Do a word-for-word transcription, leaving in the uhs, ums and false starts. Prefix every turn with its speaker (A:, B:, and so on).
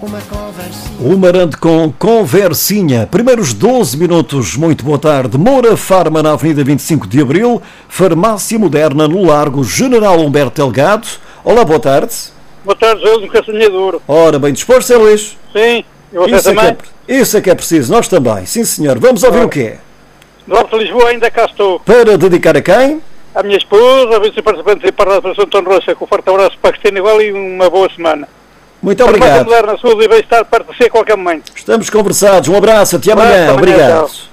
A: uma conversinha.
B: O Marante com conversinha. Primeiros doze minutos, muito boa tarde. Moura Farma na Avenida vinte e cinco de Abril. Farmácia Moderna no Largo General Humberto Delgado. Olá, boa tarde.
C: Boa tarde, José um Castanhador.
B: Ora, bem disposto, Zé Luís?
C: Sim, e você
B: Isso é,
C: também?
B: que é, isso é que é preciso, nós também. Sim, senhor. Vamos ouvir
C: Ora.
B: o que é.
C: Do Alto de Lisboa ainda cá estou.
B: Para dedicar a quem?
C: A minha esposa, a vice-participante para a Operação Tom Rocha, com um forte abraço para a Cristina igual e uma boa semana.
B: Muito
C: Para
B: obrigado.
C: mudar na saúde e bem-estar, perto de si a qualquer momento.
B: Estamos conversados. Um abraço. Até
C: Um abraço,
B: amanhã.
C: até amanhã,
B: Obrigado.
C: tchau.